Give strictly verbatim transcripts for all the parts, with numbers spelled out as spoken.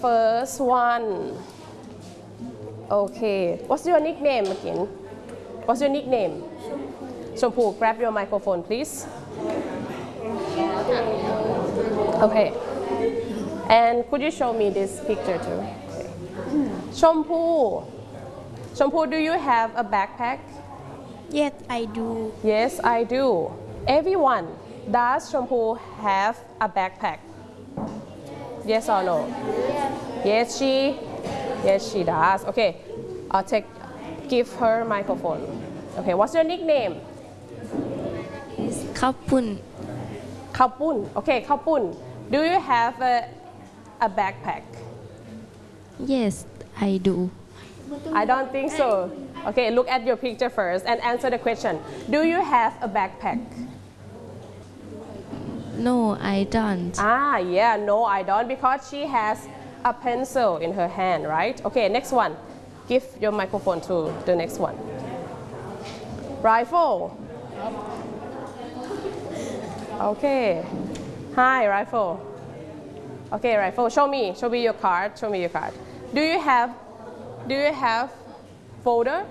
first one. Okay, what's your nickname again? What's your nickname? Shompu, grab your microphone, please. Okay. And could you show me this picture too? Okay. Shompu. Shompu, do you have a backpack? Yes, I do. Yes, I do. Everyone, does Shompu have a backpack? Yes or no? Yes, she. Yes, she does. Okay, I'll take. Give her microphone. Okay, what's your nickname? It's Kapun. Kapun. Okay, Kapun. Do you have a, a backpack? Yes, I do. I don't think so. Okay, look at your picture first and answer the question. Do you have a backpack? No, I don't. Ah, yeah, no, I don't, because she has a pencil in her hand, right? Okay, next one. Give your microphone to the next one. Rifle. Okay. Hi, Rifle. Okay, Rifle, show me. Show me your card. Show me your card. Do you have, do you have folder?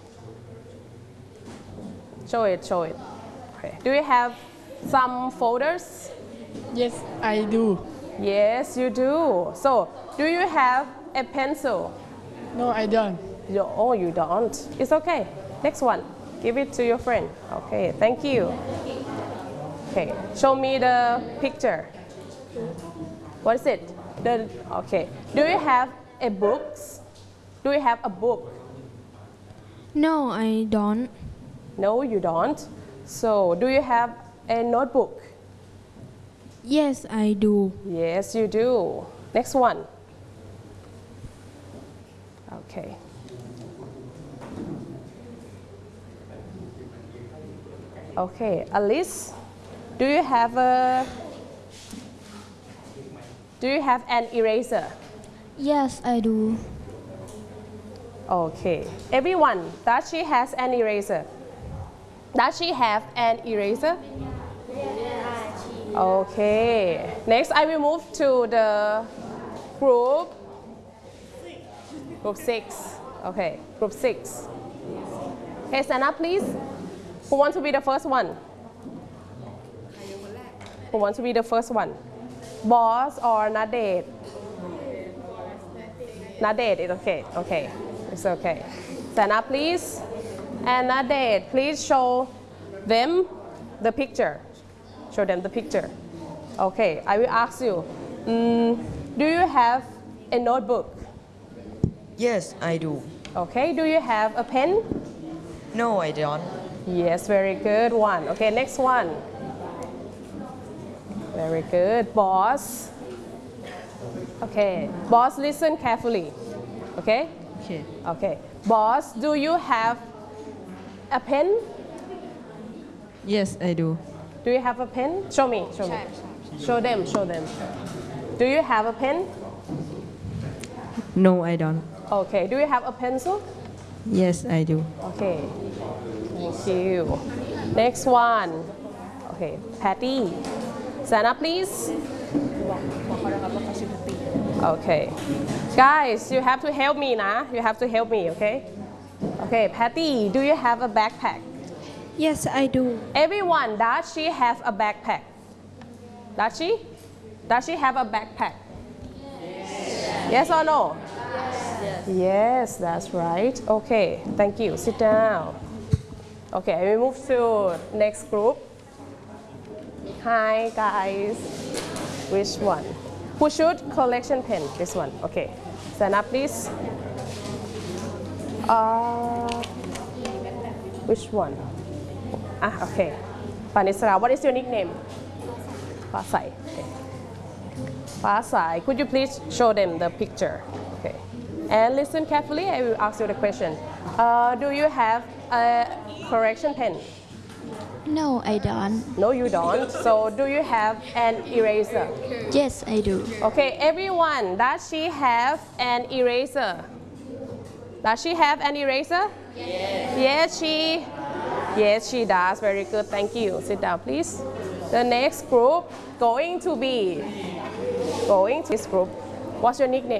Show it, show it. Okay. Do you have some folders? Yes, I do. Yes, you do. So, do you have a pencil? No, I don't. You, oh, you don't. It's okay. Next one. Give it to your friend. Okay, thank you. Okay, show me the picture. What is it? The, okay. Do you have a book? Do you have a book? No, I don't. No, you don't. So, do you have a notebook? Yes, I do. Yes, you do. Next one. Okay. Okay, Alice, do you have a do you have an eraser? Yes, I do. Okay. Everyone, does she has an eraser? Does she have an eraser? Okay. Next, I will move to the group group six. Okay, group six. Okay, stand up, please. Who wants to be the first one? Who wants to be the first one? Boss or Nadet? Nadet is okay. Okay, it's okay. Stand up, please. And Nadet, please show them the picture. Show them the picture. Okay, I will ask you. Mm, do you have a notebook? Yes, I do. Okay, do you have a pen? No, I don't. Yes, very good one. Okay, next one. Very good. Boss. Okay, boss, listen carefully. Okay? Okay. Okay. Boss, do you have a pen? Yes, I do. Do you have a pen? Show me, show me. Show them, show them. Do you have a pen? No, I don't. Okay, do you have a pencil? Yes, I do. Okay, thank you. Next one. Okay, Patty. Stand up, please. Okay. Guys, you have to help me, nah? You have to help me, okay? Okay, Patty, do you have a backpack? Yes, I do. Everyone, does she have a backpack? Does she? Does she have a backpack? Yes, yes or no? Yes. Yes, that's right. Okay, thank you. Sit down. Okay, I will move to next group. Hi, guys. Which one? Who should collection pen? This one. Okay. Stand up, please. Uh, which one? Ah, okay. Panisara, what is your nickname? Pasai. Okay. Pasai, could you please show them the picture? Okay. And listen carefully, I will ask you the question. Uh, do you have a correction pen? No, I don't. No, you don't. So, do you have an eraser? Yes, I do. Okay, everyone, does she have an eraser? Does she have an eraser? Yes. Yes, she. Yes, she does. Very good. Thank you. Sit down, please. The next group going to be going to this group. What's your nickname?